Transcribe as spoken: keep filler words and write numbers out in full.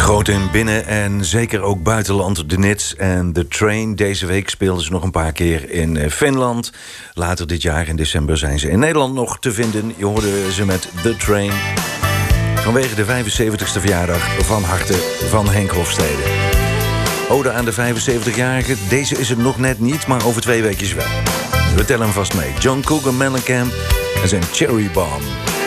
Groot in binnen- en zeker ook buitenland. De Nits en The Train. Deze week speelden ze nog een paar keer in Finland. Later dit jaar in december zijn ze in Nederland nog te vinden. Je hoorde ze met The Train. Vanwege de vijfenzeventigste verjaardag van harte van Henk Hofstede. Ode aan de vijfenzeventigjarige. Deze is het nog net niet, maar over twee weekjes wel. We tellen hem vast mee. John Cougar Mellencamp en zijn Cherry Bomb.